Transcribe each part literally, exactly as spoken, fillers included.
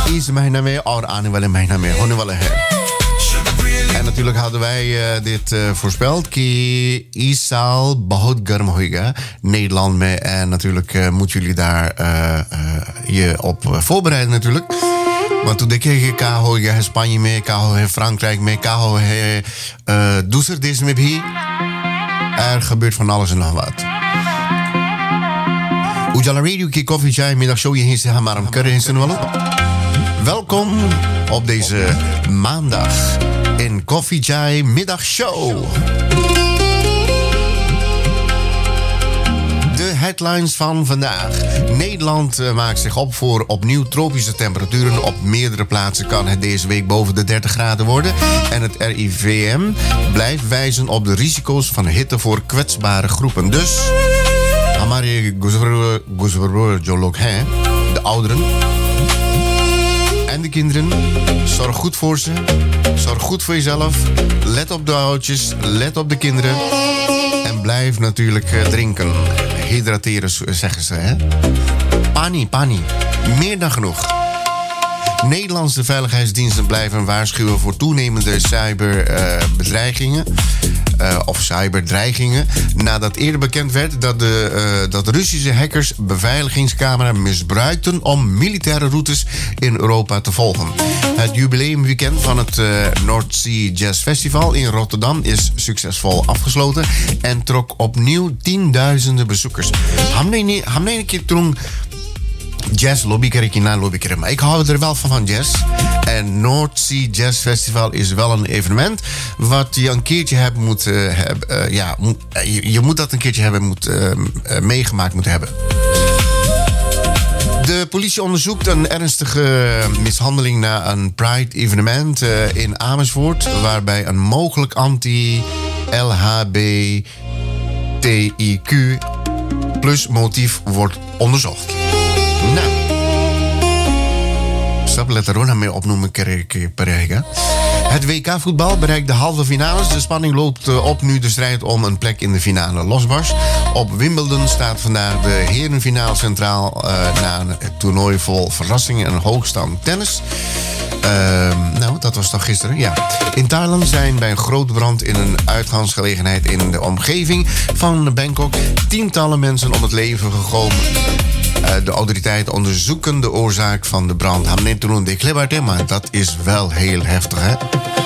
इस महीने में और आने वाले महीने में होने वाला है. En natuurlijk hadden wij uh, dit uh, voorspeld. Die is saal बहुत गर्म होएगा Nederland में. En natuurlijk uh, moeten jullie daar uh, uh, je op uh, voorbereiden natuurlijk. Want toen देखिए कि क्या होएगा Spanje में, क्या होएगा Frankrijk में, क्या होएगा दूसरे देश में भी. Er gebeurt van alles en nog wat. Ujala Radio की Coffee Chai middagshow je hier hamaram maar curry in Welkom op deze maandag in Coffee Chai middagshow. De headlines van vandaag. Nederland uh, maakt zich op voor opnieuw tropische temperaturen. Op meerdere plaatsen kan het deze week boven de dertig graden worden. En het R I V M blijft wijzen op de risico's van hitte voor kwetsbare groepen. Dus, हमारे गुजर जो लोग हैं, de ouderen en de kinderen, zorg goed voor ze. Zorg goed voor jezelf. Let op de oudjes, let op de kinderen. En blijf natuurlijk uh, drinken. Hydrateren, zeggen ze, hè? Pani, pani. Meer dan genoeg. Nederlandse veiligheidsdiensten blijven waarschuwen voor toenemende cyberbedreigingen. Uh, uh, of cyberdreigingen. Nadat eerder bekend werd dat de, uh, dat Russische hackers beveiligingscamera misbruikten om militaire routes in Europa te volgen. Het jubileumweekend van het uh, North Sea Jazz Festival in Rotterdam is succesvol afgesloten en trok opnieuw tienduizenden bezoekers. Hamne een keer toen jazz lobby kreeg je na lobby kreeg. Maar ik hou er wel van van jazz. En North Sea Jazz Festival is wel een evenement wat je een keertje hebt moet uh, hebben. Uh, ja, moet, uh, je, je moet dat een keertje hebben moet, uh, uh, meegemaakt moeten hebben. De politie onderzoekt een ernstige mishandeling na een Pride-evenement uh, in Amersfoort, waarbij een mogelijk anti-L H B T I Q plus motief wordt onderzocht. Nou, stap let er ook mee opnoemen. Het W K-voetbal bereikt de halve finales. De spanning loopt op nu de strijd om een plek in de finale losbarst. Op Wimbledon staat vandaag de herenfinale centraal uh, na een toernooi vol verrassingen en hoogstand tennis. Uh, nou, dat was toch gisteren? Ja. In Thailand zijn bij een grote brand in een uitgangsgelegenheid in de omgeving van Bangkok tientallen mensen om het leven gekomen. Uh, de autoriteiten onderzoeken de oorzaak van de brand. Ham neemt toen de klebarte, maar dat is wel heel heftig, hè?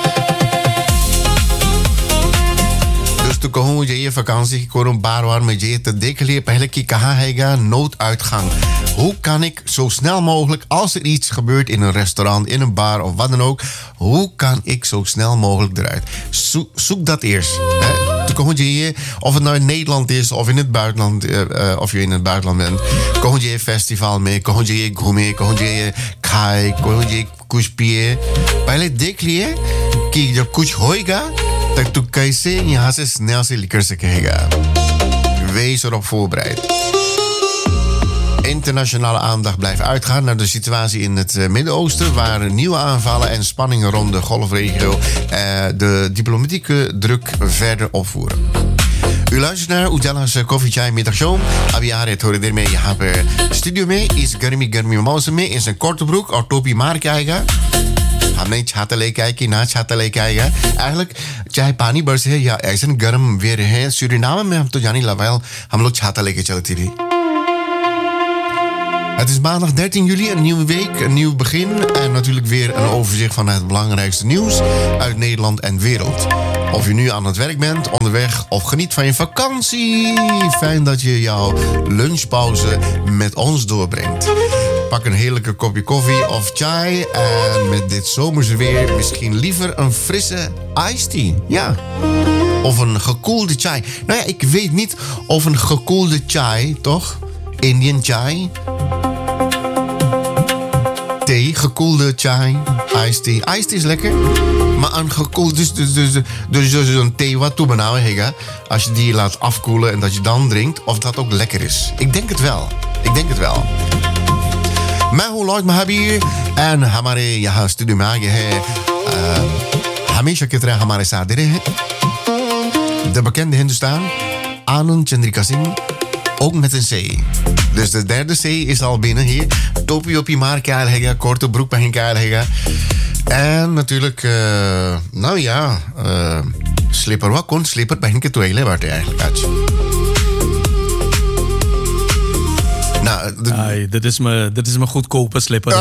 Dus toen kon je je vakantie kon een bar waar met je te dekelen. Pehle ki kaha hega nooduitgang. Hoe kan ik zo snel mogelijk, als er iets gebeurt in een restaurant, in een bar of wat dan ook, hoe kan ik zo snel mogelijk eruit? Zo, zoek dat eerst. Hè? Toen kon je hier, of het nou in Nederland is of in het buitenland, uh, uh, of je in het buitenland bent, kon je festival mee, kon je gourmet, kon je kai, kon je kuchpie. Pehle dekliye ki jab kuch hoega, tak tu kaise yahan se snel se likar sakega. Wees erop voorbereid. Internationale aandacht blijft uitgaan naar de situatie in het uh, Midden-Oosten, waar nieuwe aanvallen en spanningen rond de golfregio uh, de diplomatieke druk verder opvoeren. U luistert naar Ujala's Coffee Chai middagshow. Abi a रहे थोड़ी देर में यहाँ पे स्टूडियो में इस गर्मी गर्मी मौसम में इस korte broek और टोपी मार के आएगा. हम नहीं छाता लेके आए कि ना छाता लेके आएगा. Eigenlijk चाहे पानी बरसे है या ऐसे गर्म weer है, Suriname में हम तो जानी लवाल हम लोग छाता लेके चलती थी. Het is maandag dertien juli, een nieuwe week, een nieuw begin. En natuurlijk weer een overzicht van het belangrijkste nieuws uit Nederland en wereld. Of je nu aan het werk bent, onderweg of geniet van je vakantie. Fijn dat je jouw lunchpauze met ons doorbrengt. Pak een heerlijke kopje koffie of chai. En met dit zomerse weer misschien liever een frisse iced tea. Ja. Of een gekoelde chai. Nou ja, ik weet niet of een gekoelde chai, toch? Indian chai. Thee, gekoelde chai, iced tea. Iced tea is lekker, maar een gekoelde, dus, dus, dus, dus, dus een thee wat toebenauwen, hega, als je die laat afkoelen en dat je dan drinkt, of dat ook lekker is. Ik denk het wel. Ik denk het wel. मैं हूँ लॉर्ड महावीर एंड हमारे यहाँ स्टूडियो में आगे है हमेशा की तरह हमारे साथ रहे हैं de bekende Hindustan Anand Chandrika Singh Ook met een C. Dus de derde C is al binnen hier. Topi op je maar kaal hega, korte broek bij kaal hega. En natuurlijk, uh, nou ja, uh, slipper wat kon, slipper bij een ketuele, waar het eigenlijk uit. Nou, de... Ai, dit is mijn, dit is mijn goedkope slipper.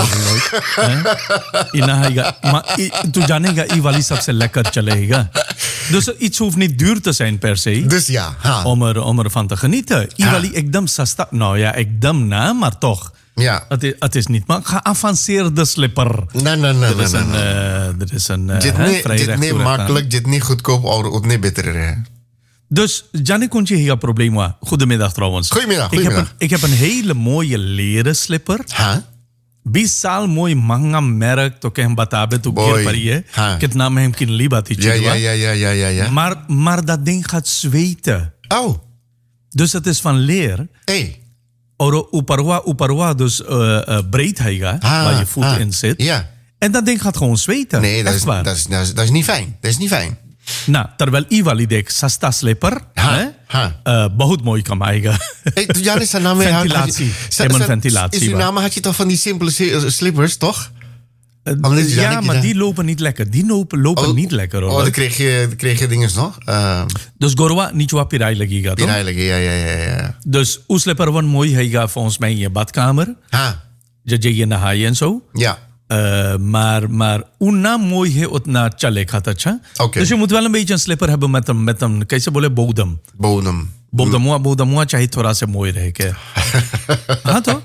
Maar toen janega iwali sabse lekker chalega. Dus iets hoeft niet duur te zijn per se. Dus ja. Ha. Om, er, om ervan te genieten. Iwali ekdam sasta. Nou ja, ekdam na, maar toch. Ja. Het is, het is niet maar geavanceerde slipper. Nee, nee, nee. Dit is nee, een, nee. uh, dit is een uh, dit hè, niet, vrij dit recht niet makkelijk, dit niet goedkoop, of niet beter. Dus, Gianni Kontje hier een probleem was. Goedemiddag trouwens. Goedemiddag, goedemiddag. Ik heb een, ik heb een hele mooie leren slipper. Huh? Bisal mooi manga merk to ken batabe to keer parie. Ket naam hem kin libati. Ja, ja, ja, ja, ja, ja, ja. Maar, maar dat ding gaat zweten. Oh. Dus het is van leer. Hey. Oro uparwa, uparwa, dus uh, uh, breed heiga, ah, waar je voet ah, in zit. Ja. En dat ding gaat gewoon zweten. Nee, dat is, dat, is, dat, is, dat is niet fijn. Dat is niet fijn. Nou, terwijl Iwali dek sasta slipper, uh, बहुत mooi kan maken. Hey, ja, is naam ventilatie. Helemaal ventilatie. In Suriname had je toch van die simpele slippers, toch? Uh, ja, maar die lopen niet lekker. Die lopen, lopen oh, niet lekker. Hoor. Oh, dan kreeg je, dan kreeg je dingen nog. Uh, dus Gorwa niet wat pirailegi gaat. Pirailegi, ja, ja, ja, ja. Dus uw slipper was mooi. Hij gaat volgens mij in je badkamer. Ha. Je je in de haai en zo. Ja. Uh, maar, maar una mooi he na chalek had het. Okay. Dus je moet wel een beetje een slipper hebben met een, met een kijk ze bole bodem. Bodem. Bodem, bodem, chahi thora se mooi reke. हाँ तो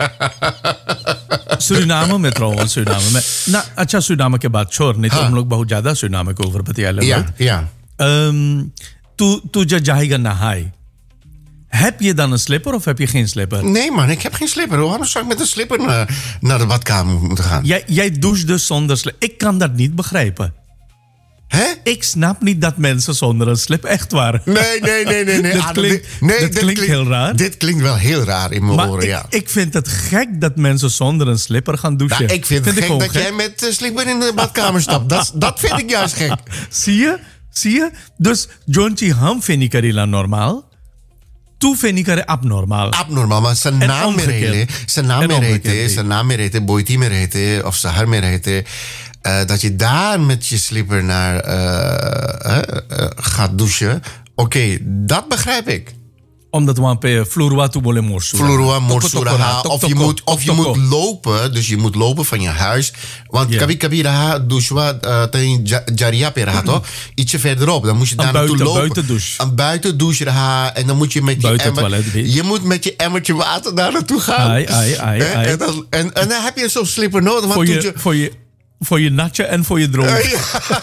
सुरीनाम में trouwens Suriname में ना अच्छा सुरीनाम के बाद छोड़ नहीं तो हम लोग बहुत ज्यादा सुरीनाम के ऊपर बतिया लेंगे. Ja, ja. Um, tu tu je जाएगा नहाए. Heb je dan een slipper of heb je geen slipper? Nee man, ik heb geen slipper. Waarom zou ik met een slipper naar, naar de badkamer moeten gaan? Jij, jij doucht dus zonder slipper. Ik kan dat niet begrijpen. Hè? Ik snap niet dat mensen zonder een slip echt waren. Nee, nee, nee, nee. nee. dat ah, klinkt, dit, nee, dat dit klinkt klink, heel raar. Dit klinkt wel heel raar in mijn maar oren, ik, ja. ik vind het gek dat mensen zonder een slipper gaan douchen. Nou, ik vind, vind het gek dat gek. jij met uh, slipper in de badkamer stapt. dat, dat vind ik juist gek. Zie je? Zie je? Dus Jontje Ham vind ik er normaal. Toen vind ik het abnormaal. Abnormaal, maar zijn naam meer heten, zijn naam meer heten, zijn naam meer heten, Boiti meer heten, of Sahar meer heten. Uh, dat je daar met je slipper naar uh, uh, uh, gaat douchen. Oké, okay, dat begrijp ik. Omdat we een vloerwa toe willen morsura. Vloerwa morsura. Of je moet, of je moet lopen, dus je moet lopen van je huis. Want kabi kabi raha douchwa ten jaria per hato. Ietsje verderop, dan moet je daar naartoe lopen. Buiten douche. Een buiten douche raha. En dan moet je met je emmer, je moet met je emmertje water daar naartoe gaan. Ai, ai, ai, ai. En, dan, en, en dan heb je zo'n slipper nodig. Voor je, voor je Voor je natje en voor je droog. Uh, ja.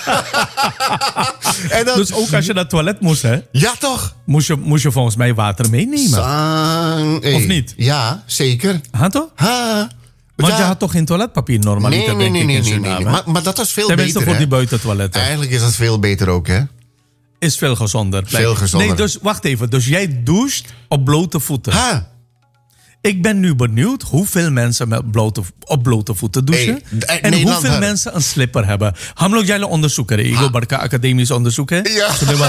en dan, dus ook als je naar het toilet moest, hè? Ja, toch? Moest je, moest je volgens mij water meenemen. Sang, hey. Of niet? Ja, zeker. Ha, toch? Ha. Want ja. je had toch geen toiletpapier normaliter, nee, nee, denk nee, ik, nee, in nee, nee, nee. Maar, maar dat was veel Tenminste beter, voor hè? die buitentoiletten. Eigenlijk is dat veel beter ook, hè? Is veel gezonder. Veel gezonder. Nee, dus wacht even. Dus jij doucht op blote voeten. Ha. Ik ben nu benieuwd hoeveel mensen met blote, op blote voeten douchen. Hey, en Nederland hoeveel hadden. mensen een slipper hebben. Ham look jij onderzoeken? Igo Barka academisch onderzoeken. Ja.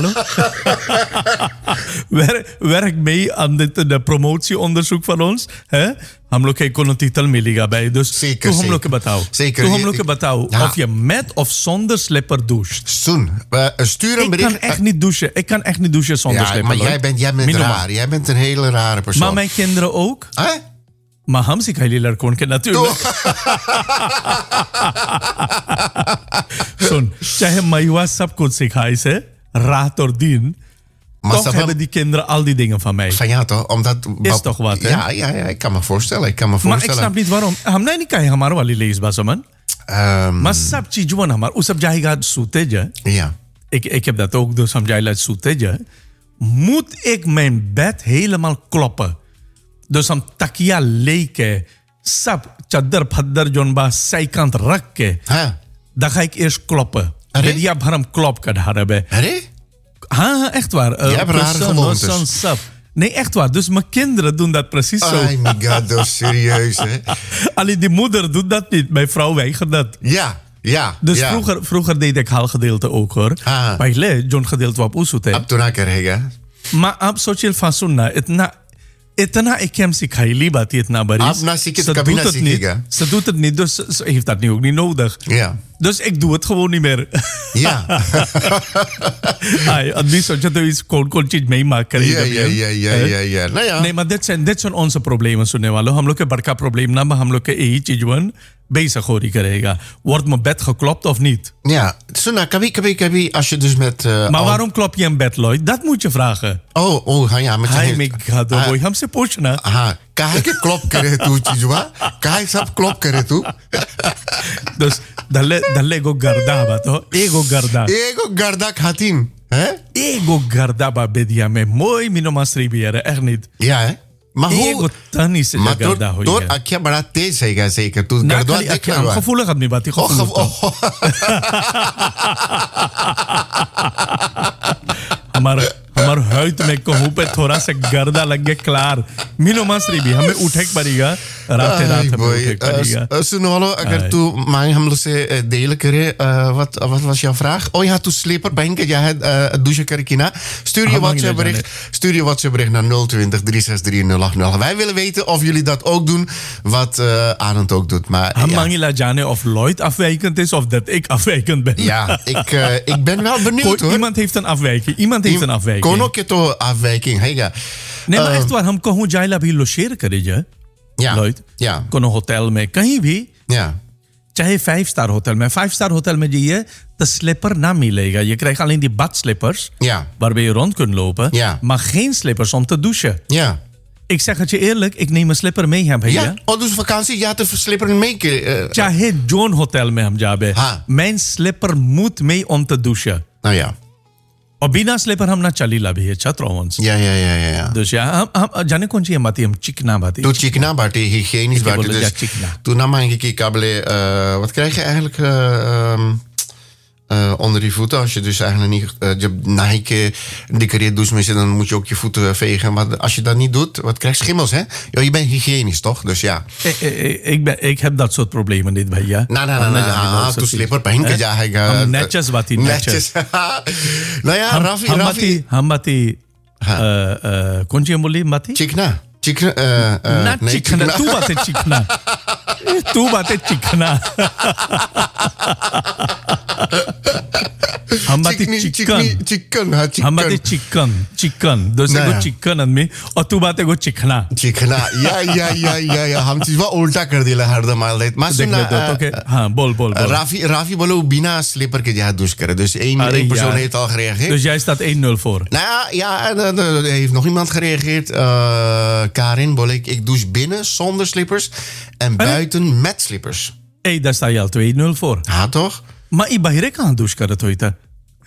werk, werk mee aan dit de promotieonderzoek van ons. Hè? Ham look jij kon een titel milliga bij. Dus zeker, toen ham look batouw. Zeker. Toen ham look batouw. Ja. Of je met of zonder slipper doucht. Toen. Uh, stuur een ik bericht. kan echt niet douchen. Ik kan echt niet douchen zonder ja, slipper. Maar jij bent, jij bent raar. Jij bent een hele rare persoon. Maar mijn kinderen ook. Huh? Maar हम सिखाई लड़कों के natuurlijk. सुन चाहे मैवा सब कुछ सिखाई से रात और दिन toch hebben van, die kinderen al die dingen van mij. Van ja toch? Omdat, is wat, toch wat, hè? Ja, ja, ja, ik kan me voorstellen. Ik kan me voorstellen. Maar ik snap niet waarom. हमने नहीं कहा हमारे वाली leesbaas man. Maar सब चीजों हमार उस सब जाएगा सूते je. Ja. Ik ik heb dat ook dus समझाइला सूते je. Moet ik mijn bed helemaal kloppen? Dus हम तकिया लेके सब चद्दर फद्दर जोन बा zijkant रख के dan ga ik eerst kloppen. Dit jaar heb hem klop kadhar hebben. Ha, echt waar. Uh, je hebt rare gewoontes. Nee, echt waar. Dus mijn kinderen doen dat precies zo. Oh my god, dat is serieus, hè? Alleen die moeder doet dat niet. Mijn vrouw weigert dat. Ja, ja. Dus ja. Vroeger, vroeger deed ik halgedeelte ook, hoor. Ah. Maar ik leer John gedeelte op Oesut, hè. Ab toen ik er, hè? Maar ab social van sunna. Het na... Itna ik hem sikhaili baat itna baris. Aap na sikit, Ze kabi doet na het niet. sikiga. Ze doet het niet, dus ze ze heeft dat nu ook niet nodig. Ja. Dus ik doe het gewoon niet meer. Ja. Ay, आदमी सोचा तो इस कौन कौन चीज में ही मार करे Ja, ja, ja, ja, ja, ja. Nou ja. नहीं maar dit zijn dit zijn onze problemen सुनने वालों हम लोग के बड़का probleem ना हम लोग के यही चीज वन बेसखोरी करेगा wordt mijn bed geklopt of niet Ja, Suna, kabi, kabi, kabi, als je dus met... Uh, maar al- waarom klop je een bed Lloyd dat moet je vragen Oh, oh, ha, ja, met je... हाय मैं गादो Ah, boy हमसे पूछना हाँ, काहे के क्लॉप करे तू चीजुआ काहे सब क्लॉप करे तू dus dalle dalle go garda ba to ego garda एगो गर्दा खातिन है ego garda ba bedia में mooi mino masri biere echt niet या है maar ego hoe tani se maar door, garda door hoई अखियां बड़ा तेज है क्या zeker तू ना गर्दवा खाली देख अखियां रहा है gevoelig आदमी बात oh, gevoelig oh, oh. हमारा हमारा हुट में कहूँ पे थोड़ा सा गर्दा लग गया क्लार मीनो मासरी भी हमें उठे पड़ेगा रात रात Ai, हमें boy. उठे पड़ेगा Uh, Sunolo, agar Ai. tu main हम लोग से uh, delen करे uh, wat wat was jouw vraag? Oh ja, tu sleper bank ja het uh, douche करे की ना. Stuur je Ah, WhatsApp mag je bericht. Stuur je WhatsApp bericht naar nul twintig drie zes drie nul acht nul. Wij willen weten of jullie dat ook doen, wat uh, Arend ook doet. Maar हम ja, मांगी ला जाने of Lloyd afwijkend is of dat ik afwijkend ben. ja, ik, uh, ik ben wel benieuwd Ko- hoor. iemand heeft een afwijking. Iemand heeft een afwijking. Kon ook je toch afwijking, hey ja. नहीं मैं Uh, echt waar हम कहूँ जाइला भी लो शेयर करे जा Ja, Lloyd ja, कोनो होटल में कहीं भी ja. चाहे फाइव स्टार होटल में फाइव स्टार होटल में जाइए तो slipper ना मिलेगा je krijgt alleen die badslippers Ja, waarbij je rond kunt lopen Ja. maar geen slippers om te douchen. ja. Ik zeg het je eerlijk, ik neem een slipper mee hem भैया Ja, oh, dus vakantie, ja, de slipper mee. Uh, चाहे zone hotel में हम जाबे हाँ. mijn slipper moet mee om te douchen nou ja. और बिना स्लीपर हम ना चली ला भी अच्छा trouwens Ja, ja, ja, ja, ja. dus ja हम हम जाने कौन सी हम बात हम चिकना बात Doe chikna bati, hygiënisch Ik heb bati. wel- ja, Dus chikna. toen nam ik een kable. Uh, wat krijg je eigenlijk uh, um, uh, onder die voeten? Als je dus eigenlijk niet. Uh, je naike dikke douche mee zit, dan moet je ook je voeten vegen. Maar als je dat niet doet, wat krijg je? Schimmels, hè? Jo, je bent hygiënisch, toch? Dus ja. ik, ik, ik, ben, ik heb dat soort problemen niet भैया Nou, nou, nou, nou. Ah, toen slipper pijn kan ja, hij gaat. हम netjes बात ही netjes Nou ja, हम Rafi, हम बाती Rafi. हम बाती कौन सी बोली बाती Chikna. Chikna. Uh, uh, ना nee, चिकना तू बात है चिकना तू बात है चिकना हम बाती Chikni, chicken chikni, chicken, ha, chicken. हम बाती चिकन चिकन दूसरे Nou को ja. चिकन आदमी और तू बात है को चिकना चिकना या या या या या हम चीज वो उल्टा कर दिया हरदम altijd. Maar देख सुना, ले तो uh, ओके हाँ बोल बोल बोल Rafi, Rafi बोलो बिना slipper के जहाँ douche करें. Dus één, Allee, één persoon ja. heeft al gereageerd. dus jij staat één nul voor Nou ja, ja en, uh, er heeft nog iemand gereageerd. Uh, Karin, bolle, ik, ik douche binnen zonder slippers en buiten met slippers. hey daar sta je al twee nul voor Ja, toch? maar ई बाहरे कहाँ douche करत होई था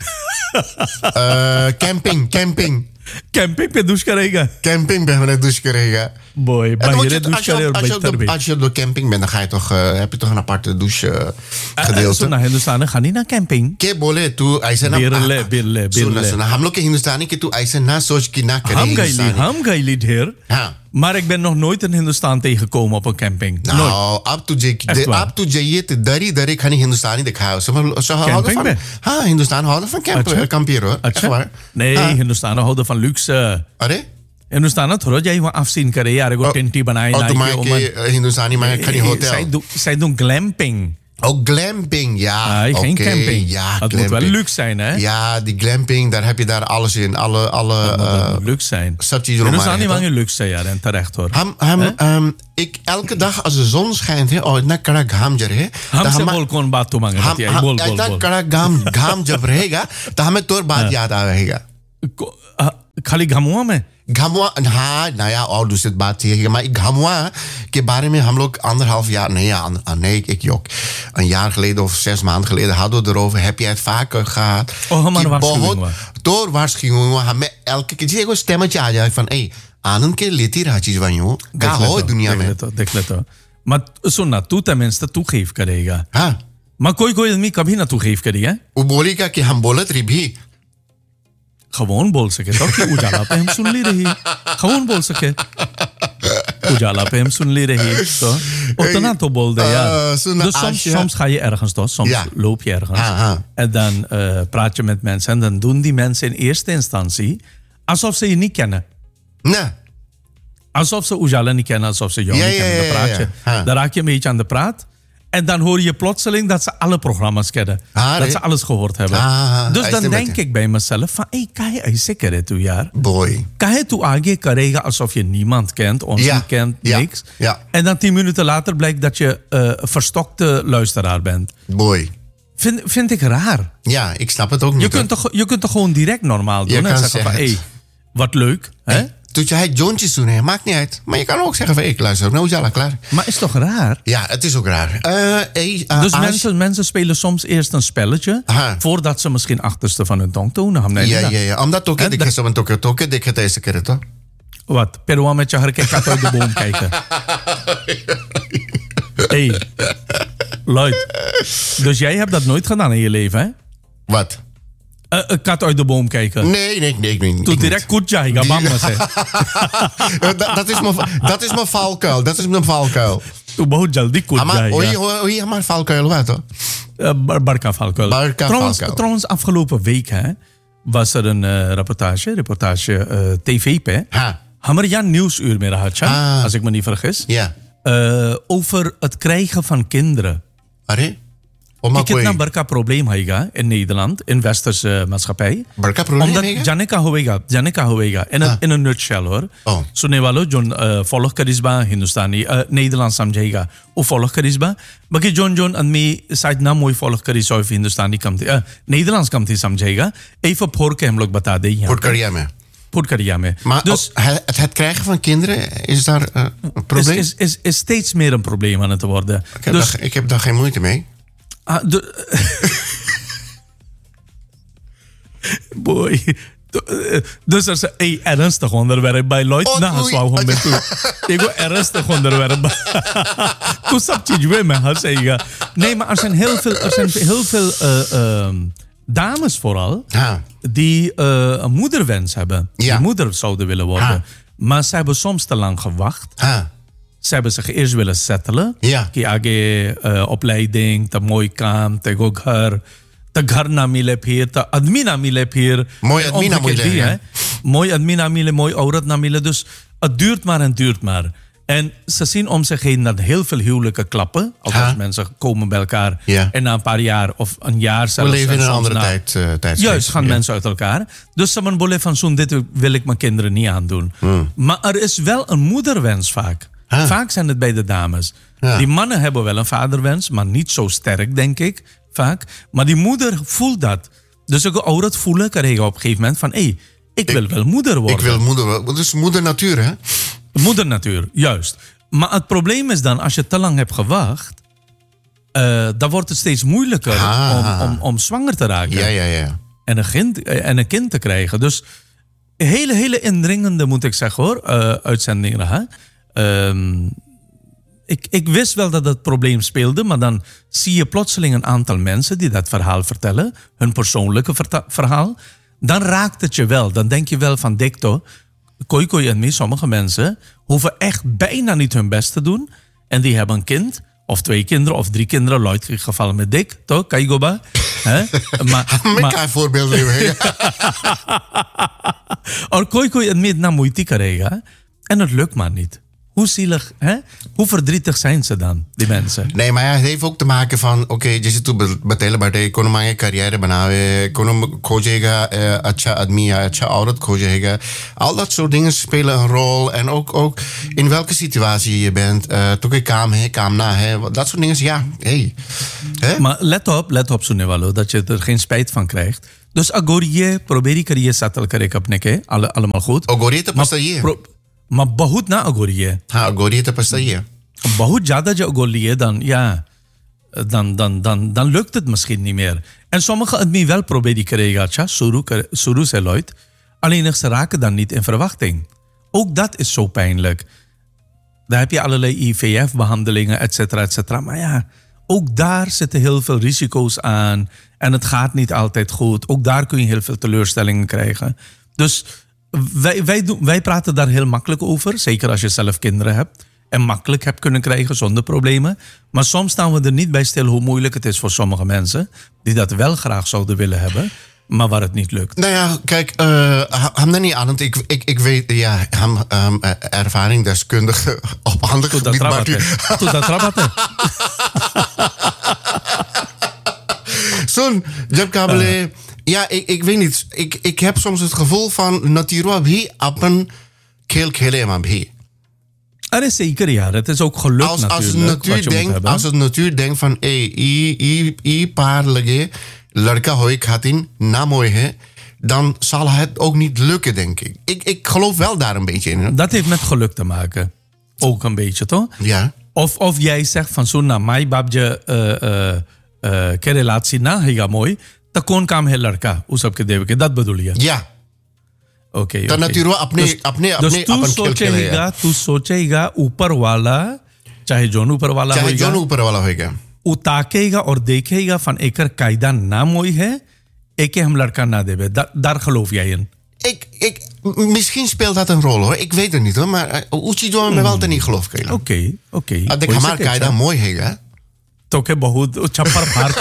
Uh, camping, camping. Camping पे douche करेगा Camping ben we douche krijgen. boy En dan moet je बाहरे het- douche als, je करे op, और als, je op बेहतर de, भी als je op de camping bent, dan ga je toch, uh, heb je toch een aparte douche uh, gedeelte. सुना हिंदुस्तान में खानी ना कैंपिंग के बोले तू ऐसे ना बिरले बिरले सुना बिरले सुना हम लोग के हिंदुस्तानी के तू ऐसे ना सोच कि ना करे हम गईली हिंदुस्तानी हम गईली ढेर हाँ maar ik ben nog nooit in Hindustan tegengekomen op een camping nooit nou अब तुझे Echt waar. अब तू जाइए तो दरी दरी खानी हिंदुस्तानी दिखाओ सब सब houden Camping van में? हाँ हिंदुस्तान houden van camp अच्छा? kamperen hoor echt अच्छा waar नहीं हाँ. हिंदुस्तान houden van luxe अरे हिंदुस्तान थोड़ा जाई वहाँ afzien करे यार को टेंटी बनाई oh ना tu maak je Hindustani maar kan je zij hotel doen zij doen glamping oh glamping ja Ah, geen oké, camping ja het moet wel glamping. luxe zijn hè ja die glamping daar heb je daar alles in alle alle het uh, moet luxe zijn सब चीजों में Hindustan है, niet toch? meer luxe यार en terecht hoor हम हम um, ik elke dag als de zon schijnt है और इतना कड़ा घाम जर है हमसे बोल कौन बात तो मांगे हम रहती है बोल बोल इतना बोल कड़ा घाम घाम जब रहेगा तो हमें तोर बात याद आ रहेगा को- ah, खाली घमुआ में घमुआ हाँ नया और दूसरी बात थी maar घमुआ के बारे में हम लोग anderhalf jaar nee ja, nee ik, ik jok een jaar geleden of zes maanden geleden hadden we erover heb jij het vaker gehad Oh, हमारे कि waarschuwing बहुत- हुआ। door waarschuwing हुआ, हमें elke keer जिसे कोई stemmetje आ जाए van hey आनंद के लेती रहा चीज वही हो क्या देख ले हो तो, दुनिया देख में ले तो, देख ले तो maar सुनना तू tenminste toegeef करेगा हाँ maar कोई कोई आदमी कभी ना toegeef करेगा वो बोलेगा कि हम बोलत रही भी gewoon बोल सके तो कि उजाला पे हम सुन ली रही gewoon बोल सके उजाला पे हम सुन ली रही तो उतना तो बोल दे यार Uh, सुन, dus soms, als je- soms ga je ergens toch soms Ja. loop je ergens Ha, ha. en dan uh, praat je met mensen en dan doen die mensen in eerste instantie alsof ze je niet kennen nee Alsof ze Ujala niet kennen, alsof ze jou Ja, niet ja, kennen. Dan ja, praat ja, je. ja. Dan raak je een beetje aan de praat. En dan hoor je plotseling dat ze alle programma's kennen. Ah, dat nee. ze alles gehoord hebben. Ah, dus hij dan is denk met- ik bij mezelf van... Hé, kan je zeker het toe jaar? Boy. Kan je toe aangeven karega alsof je niemand kent, ons Ja, niet kent, ja, niks. ja. En dan tien minuten later blijkt dat je eh, een verstokte luisteraar bent. Boy. Vind, vind ik raar. Ja, ik snap het ook niet. Je kunt, toch, je kunt toch gewoon direct normaal doen Je en kan zeggen van... Hé, zeggen- hey, wat leuk. Hè? Hey, Doet je hij jointjes doen, hè? Maakt niet uit. Maar je kan ook zeggen van, ik luister ook naar Ujala, klaar. Maar is toch raar? Ja, het is ook raar. Eh, hey, uh, Dus als- mensen, mensen spelen soms eerst een spelletje... Aha. voordat ze misschien achterste van hun tong tonen. Nee, Ja, dat- ja, ja. Omdat ook, Hè, ik dat- heb zo'n token, token, ik heb deze keer toch? Wat? Peruaan met je harken gaat uit de boom kijken. Hé, hey, Lloyd. Dus jij hebt dat nooit gedaan in je leven, hè? Wat? Uh, een kat uit de boom kijken. Nee, nee, nee, ik niet. Toen ik direct kutja, ik ga bang was, hè. niet. dat, dat, is mijn, dat is mijn valkuil. Dat is mijn valkuil. Toen behoort jaldi Ah, maar, kutja. oei, oei, oei, maar valkuil wat, hoor? Uh, bar- Barca Valkuil. Barca trouwens, Valkuil. trouwens, afgelopen week hè, was er een uh, reportage, reportage uh, tv hè. Ha. Hammerjan Nieuwsuur meer had, Ah. als ik me niet vergis. Ja. Uh, over het krijgen van kinderen. Arre? Om maar Ik heb kwijt. een barca probleem haiga in Nederland, in westerse maatschappij. Barca probleem Omdat haiga? Janika Hoega, Janika Hoega, in een, in een nutshell hoor. Oh. So ne walo John uh, volg karisba Hindustani, uh, Nederlands samjega, o volg karisba. Baki John John en me site na mooi volg karisba of Hindustani kamti, uh, Nederlands kamti samjega. Even voor ke hem log bata de यहाँ Voor carrière. Voor carrière. Maar Dus op- het, het krijgen van kinderen, is daar uh, een is, probleem? is, is, is steeds meer een probleem aan het worden. ik, heb Dus daar, ik heb daar geen moeite mee. Ah, de, boy. Dus er is een hey, ernstig onderwerp bij Lloyd. Oh, Nou, oei. zo gewoon met toe. Ik wil ernstig onderwerp. Toen stap je weer met haar zeggen. Nee, maar er zijn heel veel, er zijn heel veel uh, uh, dames vooral Ha. die uh, een moederwens hebben. Ja. Die moeder zouden willen worden. Ha. Maar ze hebben soms te lang gewacht. Ha. Ze hebben zich eerst willen settelen. Ja. Ki आगे uh, opleiding, te mooi काम, te go घर, te घर ना मिले फिर, te आदमी ना मिले फिर. Mooi En admin na omgekeerd मिले, die, ja. hè. Mooi admin na मिले, mooi aurat na मिले. Dus het duurt maar en duurt maar. En ze zien om zich heen dat heel veel huwelijken klappen. Althans, Ha. mensen komen bij elkaar. Ja. En na een paar jaar of een jaar We zelfs. leven in en een soms andere na- tijd, uh, tijdsgeest. Juist, gaan Ja. mensen uit elkaar. Dus ze hebben van zo'n dit wil ik mijn kinderen niet aandoen. Hmm. Maar er is wel een moederwens vaak. Ah. Vaak zijn het bij de dames. Ja. Die mannen hebben wel een vaderwens, maar niet zo sterk, denk ik. Vaak. Maar die moeder voelt dat. Dus ik ook dat voelen, kan je op een gegeven moment van... hé, hey, ik wil wel moeder worden. Ik wil moeder... Dat is moeder natuur, hè? Moedernatuur, juist. Maar het probleem is dan, als je te lang hebt gewacht... eh, dan wordt het steeds moeilijker Ah. om, om, om zwanger te raken. Ja, ja, ja. En een, kind, en een kind te krijgen. Dus hele, hele indringende, moet ik zeggen hoor, uh, uitzendingen. Hè? Um, ik, ik wist wel dat het probleem speelde, maar dan zie je plotseling een aantal mensen die dat verhaal vertellen, hun persoonlijke verta- verhaal. Dan raakt het je wel. Dan denk je wel van dikto, koi koi en me, sommige mensen hoeven echt bijna niet hun best te doen. En die hebben een kind, of twee kinderen, of drie kinderen, Lloyd gevallen met dik, toch? Kaigoba. Hè? Maar, Met maar, elkaar voorbeelden. hè? और कोई कोई आदमी इतना मोती करेगा en het lukt maar niet. Hoe zielig, hè? Hoe verdrietig zijn ze dan, die mensen? Nee, maar ja, het heeft ook te maken van... Oké, okay, je zit toe betalen bij de kono carrière बनावे kono खोजेगा अच्छा आदमी या अच्छा औरत खोजेगा. Al dat soort dingen spelen een rol. En ook, ook in welke situatie je bent. Uh, toen ik kaam, hè, kaam na, hè. Dat soort dingen, ja, hey. Hè? Maar let op, let op, Sunewalo, dat je er geen spijt van krijgt. Dus agoriye, probeer ik je settle kare apne ke, alle, allemaal goed. Agoriye te pas चाहिए. pro- maar बहुत ना agoriye. हाँ agoriye te pas चाहिए. बहुत ज्यादा जो agoriye, dan, ja, dan, dan, dan, dan lukt het misschien niet meer. En sommige admi wel proberen krijgen, tja, suru, suru se Lloyd. Alleen ze raken dan niet in verwachting. Ook dat is zo pijnlijk. Daar heb je allerlei I V F-behandelingen, et cetera, et cetera. Maar ja, ook daar zitten heel veel risico's aan. En het gaat niet altijd goed. Ook daar kun je heel veel teleurstellingen krijgen. Dus wij, wij, doen, wij praten daar heel makkelijk over. Zeker als je zelf kinderen hebt. En makkelijk hebt kunnen krijgen zonder problemen. Maar soms staan we er niet bij stil hoe moeilijk het is voor sommige mensen. Die dat wel graag zouden willen hebben. maar waar het niet lukt. Nou ja, kijk, uh, hem daar niet aan. Want ik, ik, ik weet, ja, hem, um, ervaring deskundige op ander Tot dat gebied. rabatte. Tot dat rabatte. Zo'n Jeb Kabele. Uh. Ja, ik, ik weet niet. Ik, ik heb soms het gevoel van Natiro bhi apan khel khele ma bhi. Er is zeker, ja. Het is ook geluk als, natuurlijk. Als, natuur denk, als het natuur denkt van... Hey, i, i, i paar lage, ladka hoy khatin na mooi hai, dan zal het ook niet lukken, denk ik. ik. Ik geloof wel daar een beetje in. Hè? Dat heeft met geluk te maken. Ook een beetje, toch? Ja. Of, of jij zegt van zo, nou, mijn babje uh, uh, uh, ke relatie na hega mooi, dan kon kam hai ladka. Us sabke devke. Dat bedoel je? Ja. Okay तो नतीरो अपने अपने अपने तू सोचेगा तू सोचेगा ऊपर वाला चाहे जोन ऊपर वाला चाहे जोन ऊपर वाला होएगा वो ताकेगा और देखेगा फन एकर कायदा नाम होई है एके हम लड़का ना देवे daar geloof jij in ik ik misschien speelt dat een rol hoor ik weet het niet hoor maar uchi jo me wel te niet geloof kaya oké oké adek hamar कायदा mooi हैगा तो के बहुत छप्पर फाड़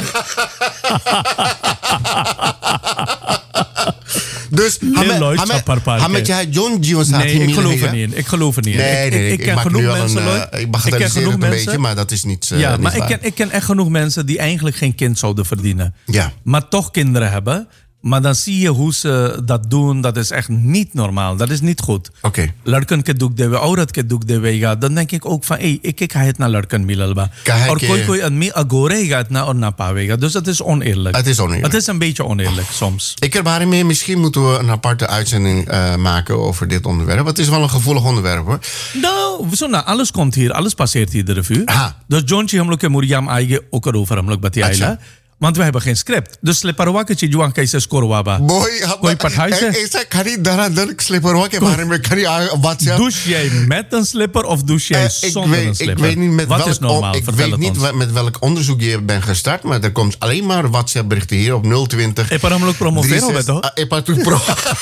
Dus Hamed jij John Gio staat nee, ik geloof er niet in. Ik geloof er niet in. Nee, nee, ik, ik, ik, ik ken genoeg mensen. Een, uh, ik bagatelliseer het een beetje, maar dat is niet uh, Ja, niet maar waar. ik ken, ik ken echt genoeg mensen die eigenlijk geen kind zouden verdienen. Ja. Maar toch kinderen hebben. Maar dan zie je hoe ze dat doen. Dat is echt niet normaal. Dat is niet goed. Oké. Okay. Lड़कन के दुख देवे औरत के दुख देवेगा dan denk ik ook van hey, ik ik ga het naar lड़कन मिललबा और कोई कोई आदमी अगोरेगा इतना और ना पावेगा dus dat is oneerlijk. Het is oneerlijk. Het is een beetje oneerlijk soms. Ik ervaar mee, misschien moeten we een aparte uitzending uh, maken over dit onderwerp. Het is wel een gevoelig onderwerp hoor. Nou, zo na alles komt hier, alles passeert hier de revue. Dus John जी हम लोग के मुरियाम आएंगे ओकर over हम लोग बतियाएला. Want we hebben geen script. Dus slipperwa ke chijuan kaise skorwaba. Boy, कोई पढ़ाई से ऐसा खरी धड़ाधड़ slipperwa के बारे में खरी WhatsApp. Douche jij met een slipper of douche jij uh, zonder weet, een slipper? Ik weet niet met Wat welk, is normaal? Ik Vertel weet niet ons. met welk onderzoek je bent gestart, maar er komt alleen maar WhatsApp berichten hier op nul twintig. E para हम लोग promoveren में तो. E para tu pro.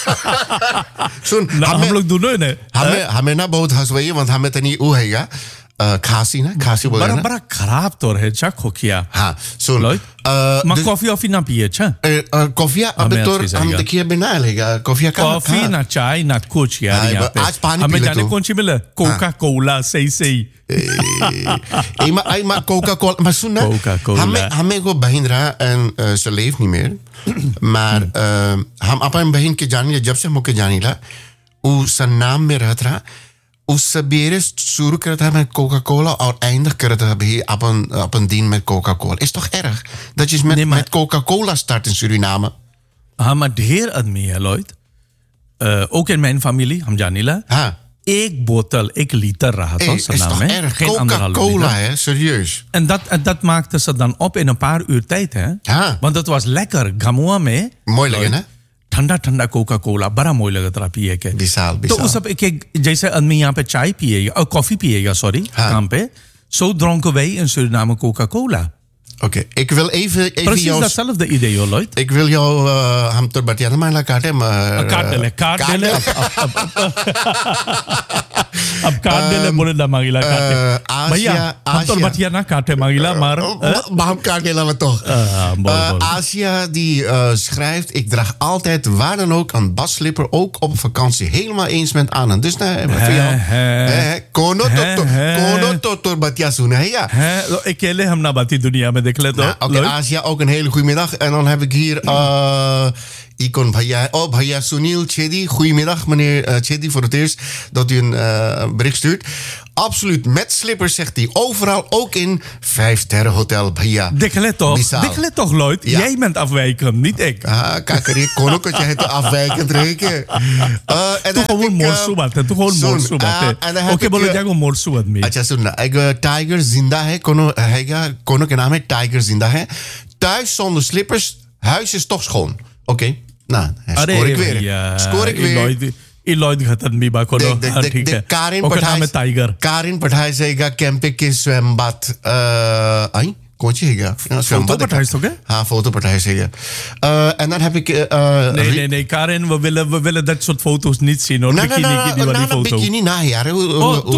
सुन, हम लोग दोनों ने. हमें हमें ना बहुत हंसवाइए, want हमें तनी वो हैगा. खांसी ना खांसी बोल रहे हैं ना बड़ा खराब तौर है चक हो किया हाँ सुन मैं कॉफी ऑफी ना पिए अच्छा कॉफी अब तो हम देखिए बिना लेगा कॉफी का कॉफी ना चाय ना कुछ यार यहाँ पे आज पानी हमें जाने कौन सी मिले कोका कोला सही सही इमा इमा कोका कोला maar सुन ना हमें हमें को बहन रहा en ze leeft niet meer maar हम अपन बहन के जानी जब से मुके जानी ला उस नाम में रहता रहा उस सबेरे शुरू करता है met Coca-Cola और eindig करता है भी op een, op een dien met Coca-Cola. Is toch erg? Dat je met, nee, maar, met Coca-Cola start in Suriname. हाँ maar ढेर आदमी है Lloyd. Uh, ook in mijn familie, हम जाने ला. हाँ. एक बोतल, एक liter रहा था Is toch erg? Coca-Cola, hè? Serieus. En dat, en dat maakte ze dan op in een paar uur tijd, hè? Ja. Want het was lekker. Gamua में. Mooi lekker, hè? ठंडा ठंडा कोका कोला बड़ा मोय लगता रहा पिए के विशाल तो उस सब एक एक जैसे आदमी यहाँ पे चाय पिएगा और कॉफी पिएगा सॉरी काम पे zo dronken wij in Suriname Coca-Cola. Oké, okay. Ik wil even... even Precies jou... datzelfde idee, hoor, Lloyd. Ik wil jou... Ham ter batiana maar la kaart maar... Kaart dele, kaart dele. अब काट देले बोले ना मांगिला काटे भैया हम तो बतिया ना काटे मांगिला maar हम काट देला we toch Asia die uh, schrijft ik draag altijd waar dan ook een basslipper ook op vakantie helemaal eens met aan dus nou voor jou kono toto kono toto batiya suna है या अकेले हम ना बाती दुनिया में देख ले तो oké Asia ook een hele goede middag en dan heb ik hier uh, Icon Bhaiya. Oh, Bhaiya Sunil Chedi. Goedemiddag, meneer uh, Chedi, voor het eerst dat u een uh, bericht stuurt. Absoluut, met slippers, zegt hij. Overal, ook in vijf-sterren hotel, Bhaiya. Dekle toch, dekle toch, Lloyd. Ja. Jij bent afwijkend, niet ik. Ah, kijk, ik kon ook dat jij het afwijkend rekenen. Uh, Toen gewoon morsubat, toen gewoon morsubat. Oké, बोलो जाएगा morsubat में. अच्छा सुनना, एक टाइगर जिंदा है, कोनो हैगा, कोनो के नाम है टाइगर जिंदा है. Thuis zonder slippers, huis is toch schoon. Oké. Okay. Nou, scoor ik weer. Ja, scoor ik weer. Lloyd gaat het niet bij de, de, de, de Karin Partij Tiger. Karin Partij zegt camping के zwembad. आई कौन सी है क्या fotopartij is toch hè? हाँ fotopartij zeggen. Uh, en dan heb ik. Uh, nee nee nee Karin, we willen we willen dat soort foto's niet zien hoor. Nee nee nee nee, bikini na ja.